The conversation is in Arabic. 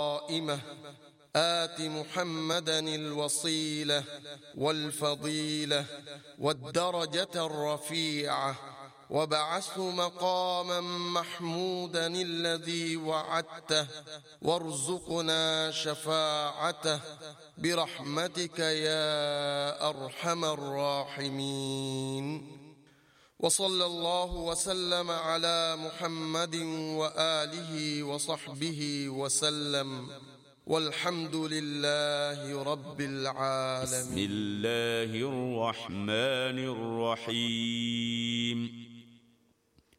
قائمة آت محمدا الوصيلة والفضيلة والدرجة الرفيعة وابعثه مقاما محمودا الذي وعدته وارزقنا شفاعته برحمتك يا أرحم الراحمين. وصلى الله وسلم على محمد وآله وصحبه وسلم، والحمد لله رب العالمين. بسم الله الرحمن الرحيم.